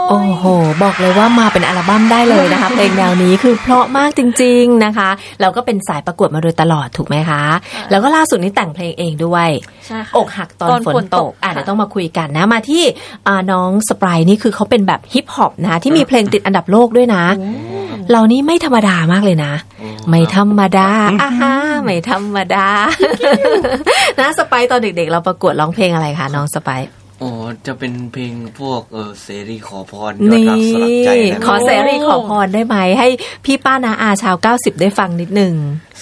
โอ้โหบอกเลยว่ามาเป็นอัลบั้มได้เลยนะคะ เพลงแนวนี้คือเพราะมากจริงๆนะคะแล้วก็เป็นสายประกวดมาโดยตลอดถูกไหมคะแล้วก็ล่าสุดนี้แต่งเพลงเองด้วยอกหักตอนฝนตกเดี๋ยวต้องมาคุยกันนะมาที่น้องสไปร์นี่คือเขาเป็นแบบฮิปฮอปนะที่มีเพลงติดอันดับโลกด้วยนะเรานี่ไม่ธรรมดามากเลยนะไม่ธรรมดาไม่ธรรมดานะสไปร์ตอนเด็กๆเราประกวดร้องเพลงอะไรคะน้องสไปร์จะเป็นเพลงพวกเสรีขอพรยอดรักสลักใจนะขอเสรีขอพรได้ไหมให้พี่ป้านาอาชาว90ได้ฟังนิดนึง